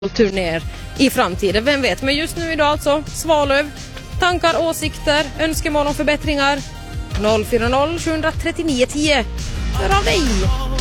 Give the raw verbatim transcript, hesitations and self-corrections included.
turnéer i framtiden. Vem vet, men just nu idag alltså Svalöv. Tankar, åsikter, önskemål om förbättringar noll fyra noll sju tre nio tio. Hör av dig!